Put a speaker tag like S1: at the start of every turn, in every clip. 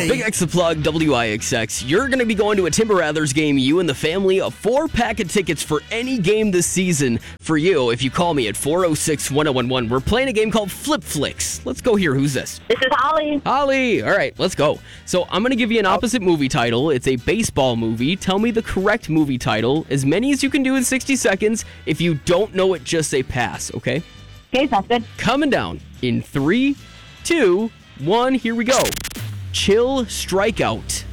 S1: Holly.
S2: Big X the Plug, WIXX. You're going to be going to a Timber Rathers game, you and the family, a 4-pack of tickets for any game this season for you if you call me at 406-1011. We're playing a game called Flip Flicks. Let's go here. Who's this?
S3: This is Holly.
S2: Holly. All right, let's go. So I'm going to give you an opposite movie title. It's a baseball movie. Tell me the correct movie title. As many as you can do in 60 seconds. If you don't know it, just say pass, okay?
S3: Okay, sounds good.
S2: Coming down in 3, 2, 1, here we go. Chill Strikeout.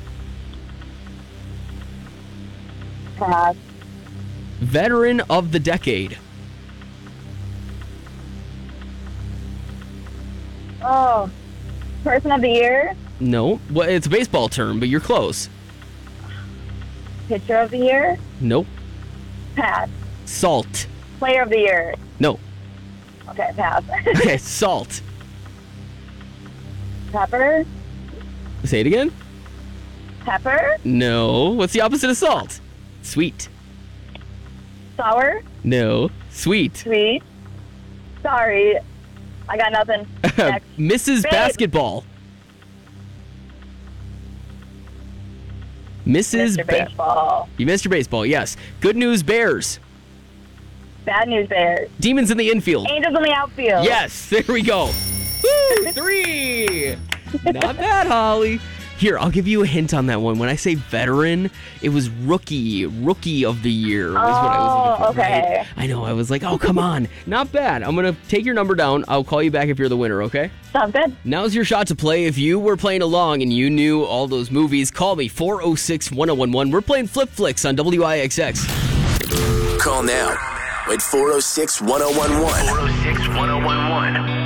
S3: Pass.
S2: Veteran of the Decade.
S3: Oh, Person of the Year.
S2: No. Well, it's a baseball term, but you're close.
S3: Pitcher of the Year.
S2: Nope.
S3: Pass.
S2: Salt.
S3: Player of the Year.
S2: No.
S3: Okay, pass.
S2: Okay, salt.
S3: Pepper.
S2: Say it again.
S3: Pepper.
S2: No. What's the opposite of salt? Sweet.
S3: Sour.
S2: No. Sweet.
S3: Sweet. Sorry, I got nothing. Next.
S2: Mrs.
S3: Babe.
S2: Basketball.
S3: Mr. Baseball.
S2: You missed your baseball, yes. Good News Bears.
S3: Bad News Bears.
S2: Demons in the Infield.
S3: Angels in the Outfield.
S2: Yes, there we go. Woo, 3. Not bad, Holly. Here, I'll give you a hint on that one. When I say veteran, it was rookie of the year was what I was looking for.
S3: okay.
S2: Right? I know, I was like, oh, come on. Not bad. I'm going to take your number down. I'll call you back if you're the winner, okay?
S3: Sounds good.
S2: Now's your shot to play. If you were playing along and you knew all those movies, call me, 406-1011. We're playing Flip Flicks on WIXX.
S1: Call now at 406-1011.
S4: 406-1011.